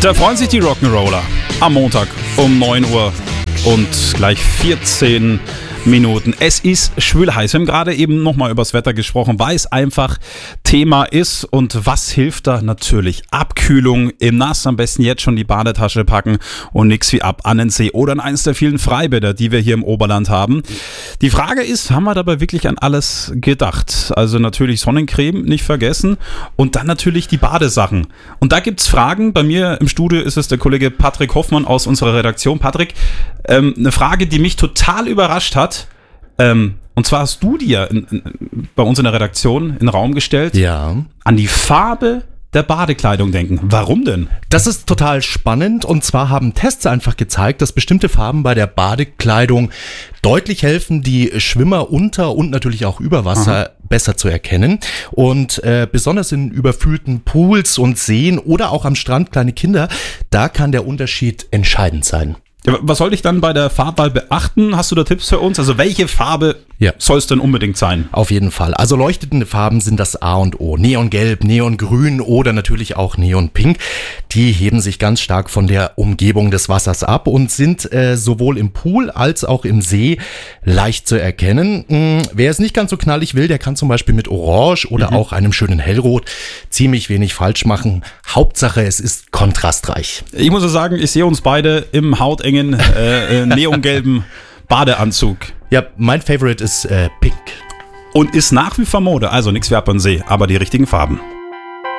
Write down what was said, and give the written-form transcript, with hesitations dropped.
Da freuen sich die Rock'n'Roller am Montag um 9 Uhr und gleich 14 Minuten. Es ist schwül heiß. Wir haben gerade eben nochmal über das Wetter gesprochen, weil es einfach Thema ist. Und was hilft da? Natürlich Abkühlung im Nass. Am besten jetzt schon die Badetasche packen und nix wie ab an den See oder an eines der vielen Freibäder, die wir hier im Oberland haben. Die Frage ist, haben wir dabei wirklich an alles gedacht? Also natürlich Sonnencreme nicht vergessen und dann natürlich die Badesachen. Und da gibt's Fragen. Bei mir im Studio ist es der Kollege Patrick Hoffmann aus unserer Redaktion. Patrick, eine Frage, die mich total überrascht hat. Und zwar hast du dir bei uns in der Redaktion in den Raum gestellt, an die Farbe der Badekleidung denken. Warum denn? Das ist total spannend, und zwar haben Tests einfach gezeigt, dass bestimmte Farben bei der Badekleidung deutlich helfen, die Schwimmer unter und natürlich auch über Wasser besser zu erkennen. Und besonders in überfüllten Pools und Seen oder auch am Strand kleine Kinder, da kann der Unterschied entscheidend sein. Ja, was sollte ich dann bei der Farbwahl beachten? Hast du da Tipps für uns? Also welche Farbe soll es denn unbedingt sein? Auf jeden Fall. Also leuchtende Farben sind das A und O. Neongelb, Neongrün oder natürlich auch Neonpink. Die heben sich ganz stark von der Umgebung des Wassers ab und sind sowohl im Pool als auch im See leicht zu erkennen. Wer es nicht ganz so knallig will, der kann zum Beispiel mit Orange oder auch einem schönen Hellrot ziemlich wenig falsch machen. Hauptsache, es ist kontrastreich. Ich muss sagen, ich sehe uns beide im hautengen neongelben Badeanzug. Ja, mein Favorite ist pink. Und ist nach wie vor Mode, also nichts wie ab an See, aber die richtigen Farben.